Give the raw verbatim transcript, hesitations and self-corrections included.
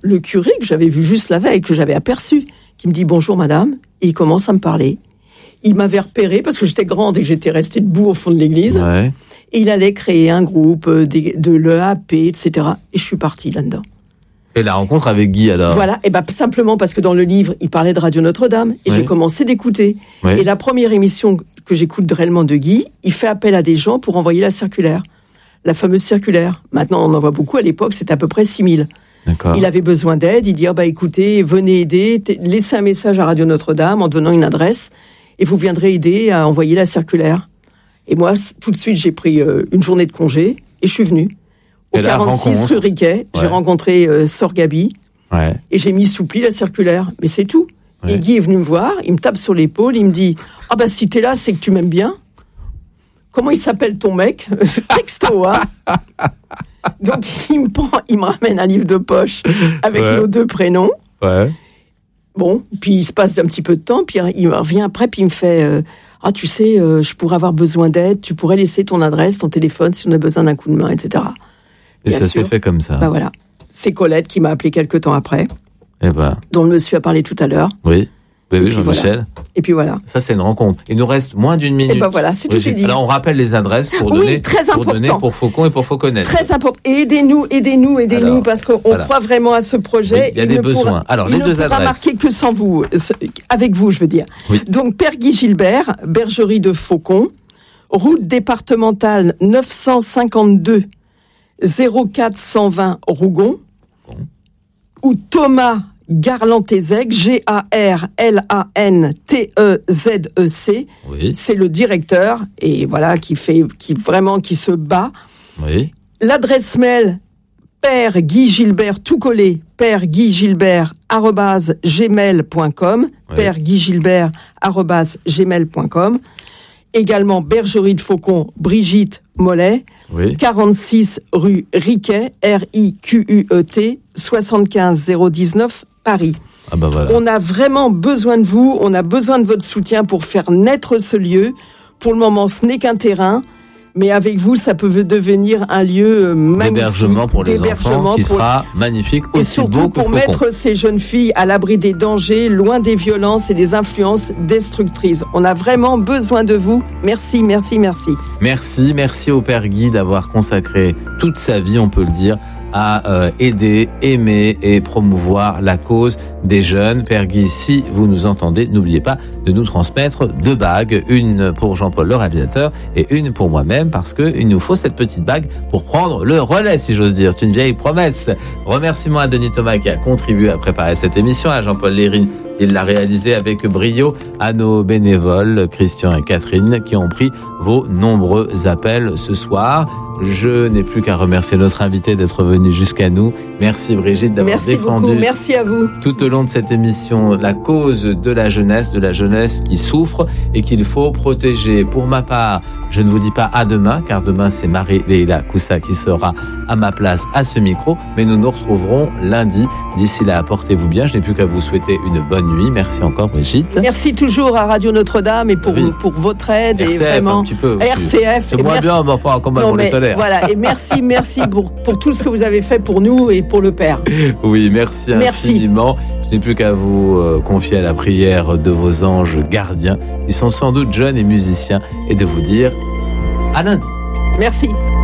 le curé que j'avais vu juste la veille, que j'avais aperçu, qui me dit « Bonjour madame », et il commence à me parler. Il m'avait repéré parce que j'étais grande et que j'étais restée debout au fond de l'église. Ouais. Et il allait créer un groupe de, de l'E A P, et cetera. Et je suis partie là-dedans. Et la rencontre avec Guy, alors? Voilà, et ben simplement parce que dans le livre, il parlait de Radio Notre-Dame, et oui. j'ai commencé d'écouter. Oui. Et la première émission que j'écoute réellement de Guy, il fait appel à des gens pour envoyer la circulaire. La fameuse circulaire. Maintenant, on en voit beaucoup. À l'époque, c'était à peu près six mille. D'accord. Il avait besoin d'aide. Il dit, oh, bah, écoutez, venez aider, t- laissez un message à Radio Notre-Dame en donnant une adresse, et vous viendrez aider à envoyer la circulaire. Et moi, tout de suite, j'ai pris euh, une journée de congé, et je suis venue. Au et quarante-six rue Riquet, ouais. j'ai rencontré euh, Sœur Gabi, ouais. et j'ai mis sous pli la circulaire. Mais c'est tout. Ouais. Et Guy est venu me voir, il me tape sur l'épaule, il me dit, ah bah si t'es là, c'est que tu m'aimes bien. Comment il s'appelle ton mec? Texto, hein. Donc il me prend, il me ramène un livre de poche avec ouais. nos deux prénoms. Ouais. Bon, puis il se passe un petit peu de temps, puis il revient après, puis il me fait, euh, ah tu sais, euh, je pourrais avoir besoin d'aide, tu pourrais laisser ton adresse, ton téléphone si on a besoin d'un coup de main, et cetera. Et Bien ça sûr. s'est fait comme ça. Bah voilà. C'est Colette qui m'a appelé quelques temps après. Et bah. Dont le monsieur a parlé tout à l'heure. Oui. Oui, oui, Jean-Michel. Voilà. Et puis voilà. Ça, c'est une rencontre. Il nous reste moins d'une minute. Et ben voilà, c'est tout dit. Alors, on rappelle les adresses pour donner, oui, très pour, important. donner pour Faucon et pour Fauconnette. Très important. Et aidez-nous, aidez-nous, aidez-nous, Alors, parce qu'on voilà. croit vraiment à ce projet. Oui, il y a des besoins. Pourra, Alors, les deux adresses. Il ne pourra marquer que sans vous, avec vous, je veux dire. Oui. Donc, Père Guy Gilbert, Bergerie de Faucon, route départementale neuf cent cinquante-deux zéro quatre cent vingt Rougon, bon. ou Thomas Garlantézec, G A R L A N T E Z E C. Oui. C'est le directeur et voilà qui fait, qui vraiment qui se bat. Oui. L'adresse mail Père Guy Gilbert tout collé Père Guy Gilbert arobase gmail point com. Oui. Père Guy Gilbert arobase gmail point com. Également Bergerie de Faucon Brigitte Mollet. Oui. quarante-six rue Riquet R I Q U E T soixante-quinze zéro dix-neuf Paris. Ah bah voilà. On a vraiment besoin de vous, on a besoin de votre soutien pour faire naître ce lieu. Pour le moment, ce n'est qu'un terrain, mais avec vous, ça peut devenir un lieu magnifique. D'hébergement pour les enfants, qui pour... sera magnifique, aussi et surtout beau que pour Faucon. Mettre ces jeunes filles à l'abri des dangers, loin des violences et des influences destructrices. On a vraiment besoin de vous. Merci, merci, merci. Merci, merci au Père Guy d'avoir consacré toute sa vie, on peut le dire, à euh, aider, aimer et promouvoir la cause des jeunes. Père Guy, si vous nous entendez, n'oubliez pas de nous transmettre deux bagues, une pour Jean-Paul le réalisateur et une pour moi-même, parce qu'il nous faut cette petite bague pour prendre le relais, si j'ose dire. C'est une vieille promesse. Remerciements à Denis Thomas qui a contribué à préparer cette émission, à Jean-Paul Lérine, il l'a réalisé avec brio, à nos bénévoles, Christian et Catherine, qui ont pris vos nombreux appels ce soir. Je n'ai plus qu'à remercier notre invité d'être venu jusqu'à nous. Merci Brigitte d'avoir Merci défendu beaucoup. Merci à vous. tout au long de cette émission la cause de la jeunesse, de la jeunesse qui souffre et qu'il faut protéger. Pour ma part, je ne vous dis pas à demain, car demain c'est Marie-Leila Coussa qui sera à ma place à ce micro, mais nous nous retrouverons lundi. D'ici là, portez-vous bien. Je n'ai plus qu'à vous souhaiter une bonne nuit. Merci encore Brigitte. Merci toujours à Radio Notre-Dame et pour, oui. pour votre aide. R C F, et vraiment un petit peu aussi. R C F. C'est moins merci. Bien, mais enfin, combat pour les tolères. Voilà, et merci, merci pour, pour tout ce que vous avez fait pour nous et pour le Père. Oui, merci, merci. infiniment. Je n'ai plus qu'à vous euh, confier à la prière de vos anges gardiens, qui sont sans doute jeunes et musiciens, et de vous dire à lundi. Merci.